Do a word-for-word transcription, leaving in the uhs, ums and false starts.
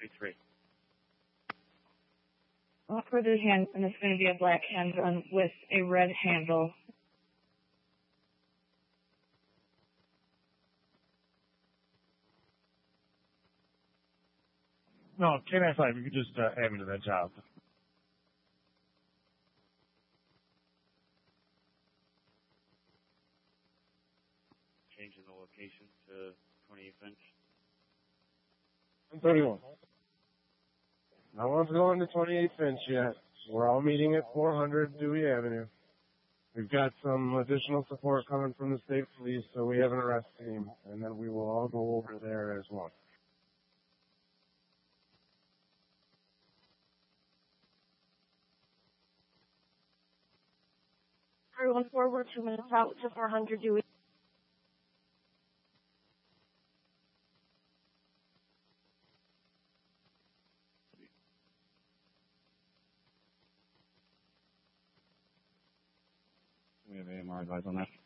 three three. Well, for the hand, and it's going to be a black handgun with a red handle. No, K nine five, you could just uh, add me to that job. Changing the location to twenty-eighth inch. one thirty-one. No one's going to twenty-eighth inch yet. We're all meeting at four hundred Dewey Avenue. We've got some additional support coming from the state police, so we have an arrest team, and then we will all go over there as one. Everyone forward, two minutes out to four hundred Dewey. We have A M R advice on that.